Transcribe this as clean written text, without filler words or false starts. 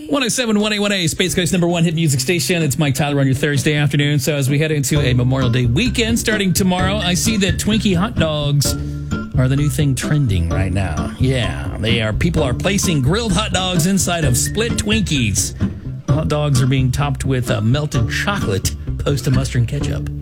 107 181A, Space Coast #1 hit music station. It's Mike Tyler on your Thursday afternoon. So as we head into a Memorial Day weekend starting tomorrow, I see that Twinkie hot dogs are the new thing trending right now. Yeah, they are. People are placing grilled hot dogs inside of split Twinkies. Hot dogs are being topped with melted chocolate, post to mustard and ketchup.